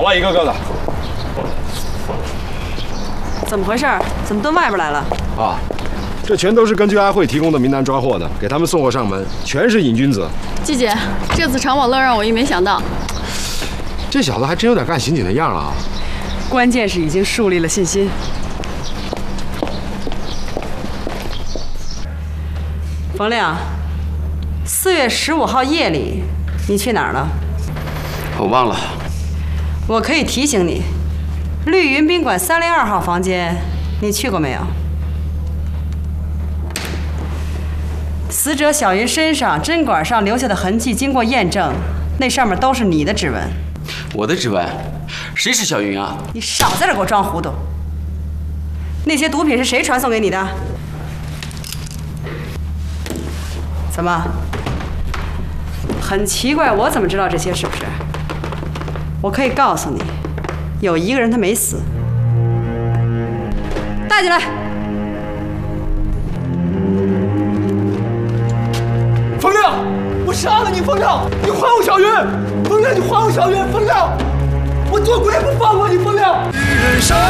倒了，一个个的。 怎么回事？怎么蹲外边来了？ 啊，这全都是根据安慧提供的名单抓获的，给他们送货上门，全是瘾君子。 季姐，这次常宝乐让我一没想到。 这小子还真有点干刑警的样啊！ 关键是已经树立了信心。冯亮，4月15号夜里，你去哪儿了？ 我忘了。 我可以提醒你，绿云宾馆302号房间，你去过没有？死者小云身上针管上留下的痕迹经过验证，那上面都是你的指纹。 我的指纹？谁是小云啊？ 你少在这给我装糊涂！那些毒品是谁传送给你的？怎么？很奇怪，我怎么知道这些？是不是？我可以告诉你，有一个人他没死。带进来。 冯亮，我杀了你！冯亮，你还我小云！冯亮，你还我小云！冯亮，我做鬼也不放过你！冯亮。人生。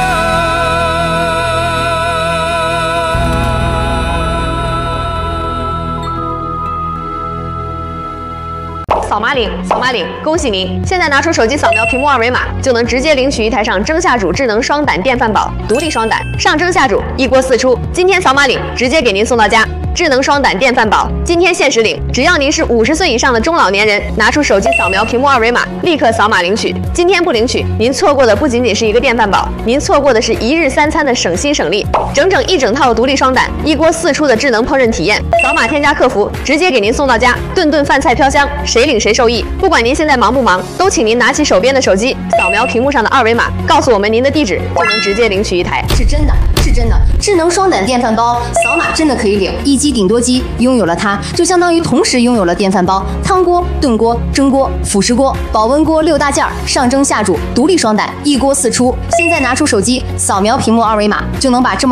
扫码领，扫码领！恭喜您！现在拿出手机扫描屏幕二维码，就能直接领取一台上蒸下煮智能双胆电饭煲，独立双胆，上蒸下煮，一锅4出。今天扫码领，直接给您送到家。智能双胆电饭煲，今天限时领，只要您是50岁以上的中老年人，拿出手机扫描屏幕二维码，立刻扫码领取。今天不领取，您错过的不仅仅是一个电饭煲，您错过的是1日3餐的省心省力，整整一整套独立双胆，一锅4出的智能烹饪体验。扫码添加客服，直接给您送到家，顿顿饭菜飘香，谁领谁受益。不管您现在忙不忙，都请您拿起手边的手机，扫描屏幕上的二维码，告诉我们您的地址，就能直接领取一台。 是真的，是真的，智能双胆电饭煲，扫码真的可以领。一机顶多机，拥有了它，就相当于同时拥有了电饭煲、汤锅、炖锅、蒸锅、辅食锅、保温锅6大件，上蒸下煮，独立双胆，一锅4出。现在拿出手机，扫描屏幕二维码，就能把这么